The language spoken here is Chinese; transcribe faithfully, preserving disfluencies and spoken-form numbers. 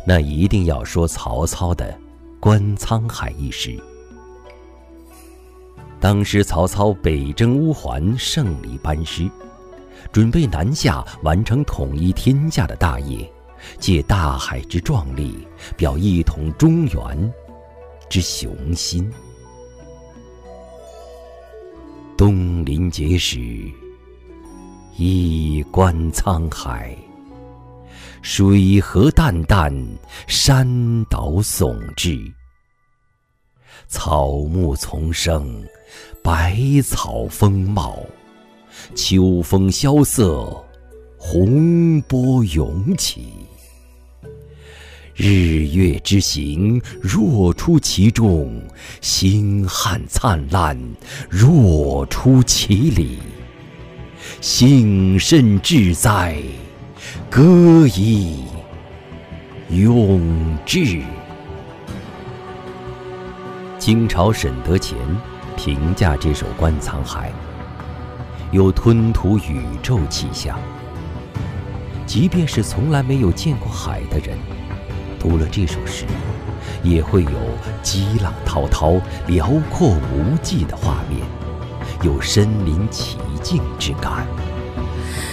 那一定要说曹操的观沧海一诗。当时曹操北征乌桓，胜利班师，准备南下完成统一天下的大业，借大海之壮丽，表一统中原之雄心。东临碣石，以观沧海，水何澹澹，山岛竦峙。草木丛生，百草丰茂，秋风萧瑟，洪波涌起。日月之行，若出其中；星汉灿烂，若出其里。幸甚至哉，歌以咏志。清朝沈德潜评价这首《观沧海》，有吞吐宇宙气象。即便是从来没有见过海的人，读了这首诗，也会有激浪滔滔、辽阔无际的画面，有身临其境之感。